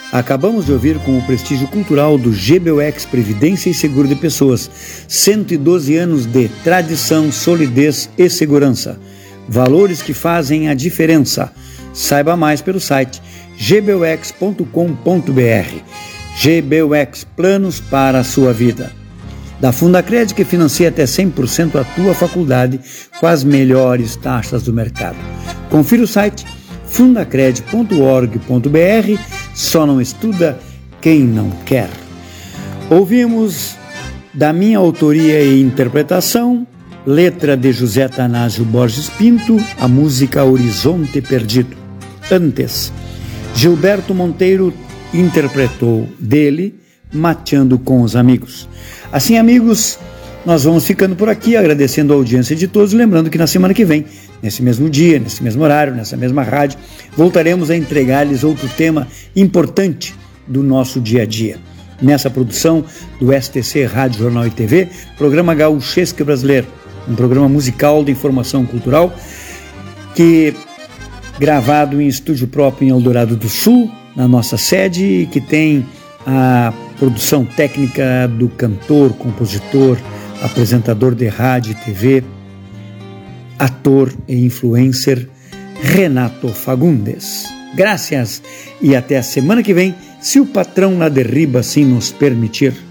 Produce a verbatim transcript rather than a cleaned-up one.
Acabamos de ouvir com o prestígio cultural do G B U X Previdência e Seguro de Pessoas, cento e doze anos de tradição, solidez e segurança. Valores que fazem a diferença. Saiba mais pelo site g b u x ponto com ponto b r. G B U X, planos para a sua vida. Da Fundacred, que financia até cem por cento a tua faculdade com as melhores taxas do mercado. Confira o site fundacred ponto org ponto b r. Só não estuda quem não quer. Ouvimos, da minha autoria e interpretação, letra de José Tanásio Borges Pinto, a música Horizonte Perdido. Antes, Gilberto Monteiro interpretou dele Mateando com os Amigos. Assim, amigos, nós vamos ficando por aqui, agradecendo a audiência de todos, lembrando que na semana que vem, nesse mesmo dia, nesse mesmo horário, nessa mesma rádio, voltaremos a entregar-lhes outro tema importante do nosso dia a dia. Nessa produção do S T C Rádio, Jornal e T V, programa Gauchesque Brasileiro, um programa musical de informação cultural que, gravado em estúdio próprio em Eldorado do Sul, na nossa sede, que tem a produção técnica do cantor, compositor, apresentador de rádio e T V, ator e influencer Renato Fagundes. Graças e até a semana que vem, se o patrão na derriba assim nos permitir.